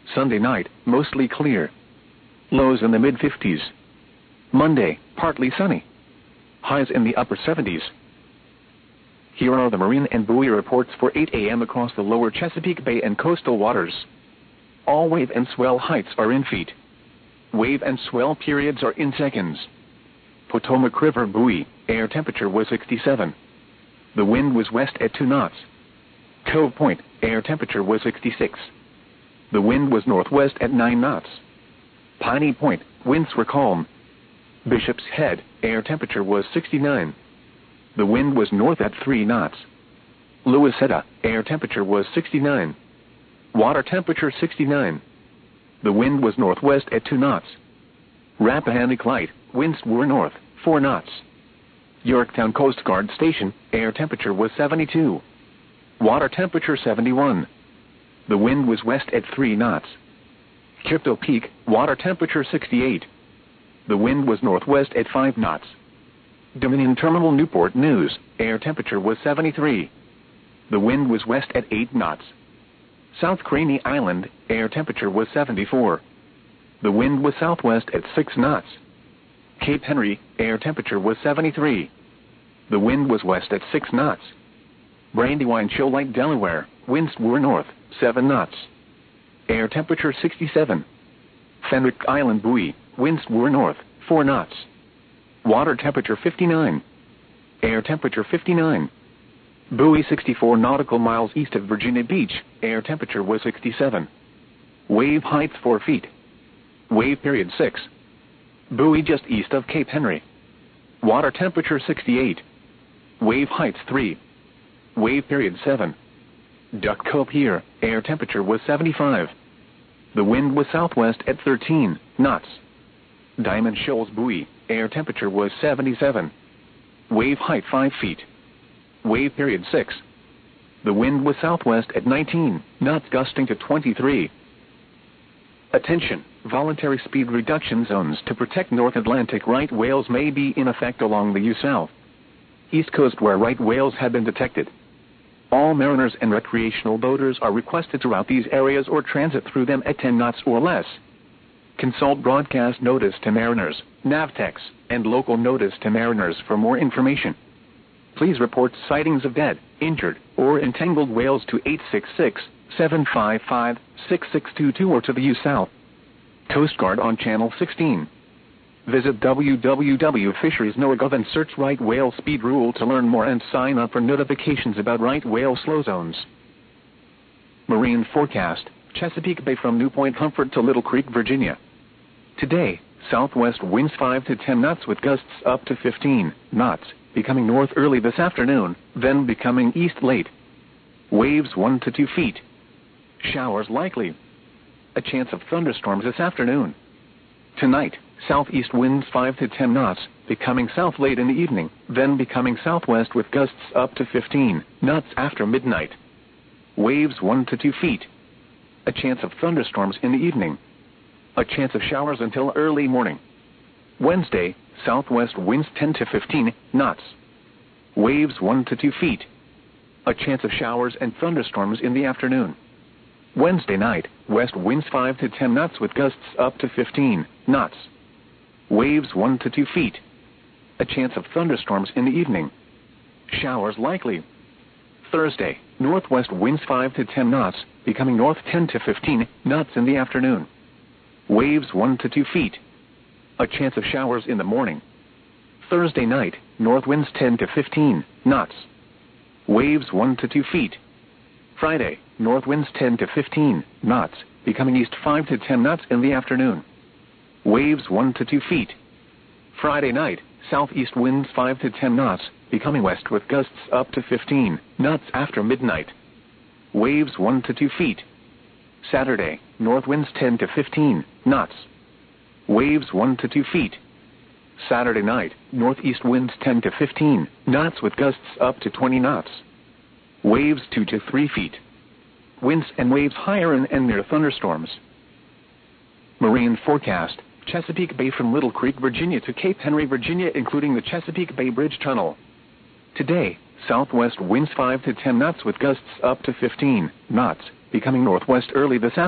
Sunday night, mostly clear. Lows in the mid-50s. Monday, partly sunny. Highs in the upper 70s. Here are the marine and buoy reports for 8 a.m. across the lower Chesapeake Bay and coastal waters. All wave and swell heights are in feet. Wave and swell periods are in seconds. Potomac River buoy, air temperature was 67. The wind was west at 2 knots. Cove Point, air temperature was 66. The wind was northwest at 9 knots. Piney Point, winds were calm. Bishop's Head, air temperature was 69. The wind was north at 3 knots. Louisetta, air temperature was 69. Water temperature 69. The wind was northwest at 2 knots. Rappahannock Light, winds were north, 4 knots. Yorktown Coast Guard Station, air temperature was 72. Water temperature 71. The wind was west at 3 knots. Crypto Peak, water temperature 68. The wind was northwest at 5 knots. Dominion Terminal Newport News, air temperature was 73. The wind was west at 8 knots. South Craney Island, air temperature was 74. The wind was southwest at 6 knots. Cape Henry, air temperature was 73. The wind was west at 6 knots. Brandywine Shoal Lake, Delaware, winds were north, 7 knots. Air temperature 67. Fenwick Island buoy, winds were north, 4 knots. Water temperature 59. Air temperature 59. Buoy 64 nautical miles east of Virginia Beach, air temperature was 67. Wave height 4 feet. Wave period 6. Buoy just east of Cape Henry. Water temperature 68. Wave height 3. Wave period 7. Duck Cove Pier, air temperature was 75. The wind was southwest at 13 knots. Diamond Shoals buoy, air temperature was 77. Wave height 5 feet. Wave period 6. The wind was southwest at 19 knots, gusting to 23. Attention! Voluntary speed reduction zones to protect North Atlantic right whales may be in effect along the U.S. East Coast where right whales have been detected. All mariners and recreational boaters are requested to route these areas or transit through them at 10 knots or less. Consult broadcast notice to mariners, Navtex, and local notice to mariners for more information. Please report sightings of dead, injured, or entangled whales to 866-755-6622 or to the U.S. Coast Guard on Channel 16. Visit www.fisheries.gov and search right whale speed rule to learn more and sign up for notifications about right whale slow zones. Marine forecast, Chesapeake Bay from New Point Comfort to Little Creek, Virginia. Today, southwest winds 5 to 10 knots with gusts up to 15 knots, becoming north early this afternoon, then becoming east late. Waves 1 to 2 feet. Showers likely. A chance of thunderstorms this afternoon. Tonight, southeast winds 5 to 10 knots, becoming south late in the evening, then becoming southwest with gusts up to 15 knots after midnight. Waves 1 to 2 feet. A chance of thunderstorms in the evening. A chance of showers until early morning. Wednesday, southwest winds 10 to 15 knots. Waves 1 to 2 feet. A chance of showers and thunderstorms in the afternoon. Wednesday night, west winds 5 to 10 knots with gusts up to 15 knots. Waves 1 to 2 feet. A chance of thunderstorms in the evening. Showers likely. Thursday, northwest winds 5 to 10 knots, becoming north 10 to 15 knots in the afternoon. Waves 1 to 2 feet. A chance of showers in the morning. Thursday night, north winds 10 to 15 knots. Waves 1 to 2 feet. Friday, north winds 10 to 15 knots, becoming east 5 to 10 knots in the afternoon. Waves 1 to 2 feet. Friday night, southeast winds 5 to 10 knots, becoming west with gusts up to 15 knots after midnight. Waves 1 to 2 feet. Saturday, north winds 10 to 15 knots. Waves 1 to 2 feet. Saturday night, northeast winds 10 to 15 knots with gusts up to 20 knots. Waves 2 to 3 feet. Winds and waves higher and near thunderstorms. Marine forecast, Chesapeake Bay from Little Creek, Virginia to Cape Henry, Virginia, including the Chesapeake Bay Bridge Tunnel. Today, southwest winds 5 to 10 knots with gusts up to 15 knots, becoming northwest early this afternoon.